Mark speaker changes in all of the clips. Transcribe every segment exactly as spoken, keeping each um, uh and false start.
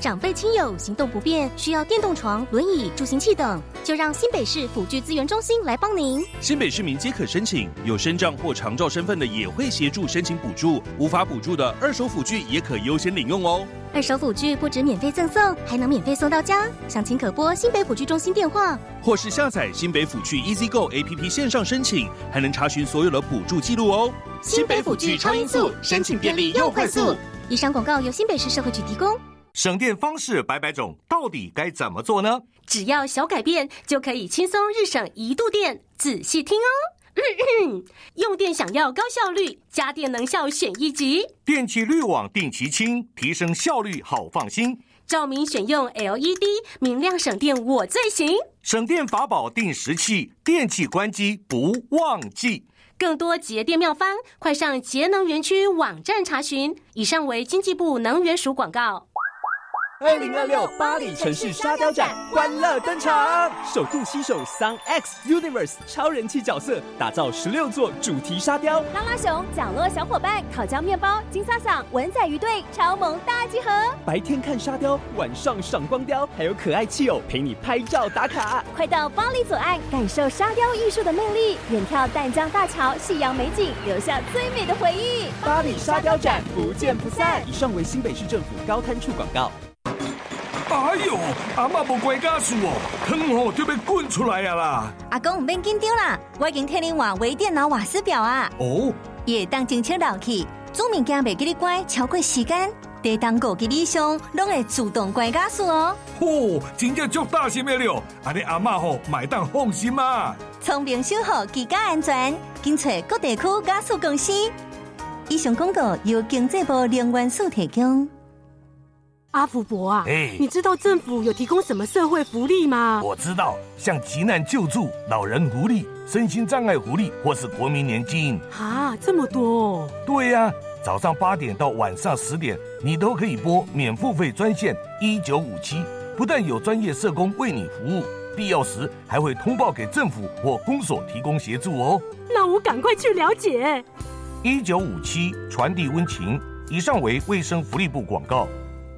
Speaker 1: 长辈亲友行动不便，需要电动床、轮椅、助行器等，就让新北市辅具资源中心来帮您。
Speaker 2: 新北市民皆可申请，有身障或长照身份的也会协助申请补助，无法补助的二手辅具也可优先领用哦。
Speaker 1: 二手辅具不止免费赠送，还能免费送到家。详情可拨新北辅具中心电话，
Speaker 2: 或是下载新北辅具 EasyGo A P P 线上申请，还能查询所有的补助记录哦。
Speaker 1: 新北辅具超音速，申请便利又快速。以上广告由新北市社会局提供。
Speaker 3: 省电方式百百种，到底该怎么做呢？
Speaker 4: 只要小改变，就可以轻松日省一度电。仔细听哦。用电想要高效率，家电能效选一级。
Speaker 3: 电气滤网定期清，提升效率好放心。
Speaker 4: 照明选用 L E D， 明亮省电我最行。
Speaker 3: 省电法宝定时器，电器关机不忘记。
Speaker 4: 更多节电妙方，快上节能园区网站查询。以上为经济部能源署广告。
Speaker 5: 二零二六巴黎城市沙雕展欢乐登场，首度携手 Sun X Universe 超人气角色，打造十六座主题沙雕。
Speaker 6: 拉拉熊、角落小伙伴、烤焦面包、金萨萨、文仔鱼队超萌大集合。
Speaker 5: 白天看沙雕，晚上赏光雕，还有可爱气友陪你拍照打卡。
Speaker 6: 快到巴黎左岸，感受沙雕艺术的魅力，远眺淡江大桥、夕阳美景，留下最美的回忆。
Speaker 5: 巴黎沙雕展不见不散。以上为新北市政府高滩处广告。
Speaker 7: 哎呦，阿嬷无关家事哦，汤吼就要滚出来啊啦！
Speaker 8: 阿公唔免紧张啦，我已经替您换微电脑瓦斯表啊。
Speaker 7: 哦，
Speaker 8: 伊会当清清热气，煮物件袂记你关超过时间，地当五级以上拢会自动关家事哦。
Speaker 7: 哦，真正足大心的了，安尼阿嬷吼买当放心啊。
Speaker 8: 聪明守护居家安全，紧找各地区家事公司。以上广告由经济部能源署提供。
Speaker 9: 阿福伯啊，
Speaker 7: 哎，
Speaker 9: 你知道政府有提供什么社会福利吗？
Speaker 7: 我知道，像急难救助、老人福利、身心障碍福利，或是国民年金。
Speaker 9: 啊，这么多哦！
Speaker 7: 对呀、啊，早上八点到晚上十点，你都可以拨免付费专线一九五七，不但有专业社工为你服务，必要时还会通报给政府或公所提供协助哦。
Speaker 9: 那我赶快去了解。
Speaker 7: 一九五七传递温情。以上为卫生福利部广告。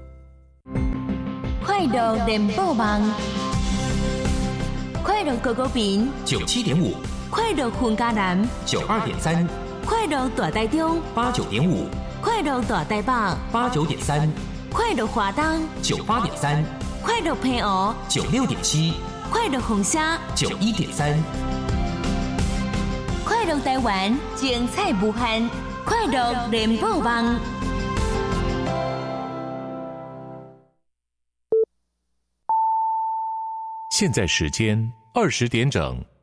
Speaker 8: 快乐联播网，快乐狗狗饼
Speaker 10: 九七点五，
Speaker 8: 快乐混家南
Speaker 10: 九二点三，
Speaker 8: 快乐大台中
Speaker 10: 八九点五，
Speaker 8: 快乐大台北
Speaker 10: 八九点三，
Speaker 8: 快乐华东
Speaker 10: 九八点三，
Speaker 8: 快乐平湖
Speaker 10: 九六点七，
Speaker 8: 快乐红沙
Speaker 10: 九一点三，
Speaker 8: 快乐台湾精彩无限，快乐联播网。
Speaker 11: 现在时间二十点整。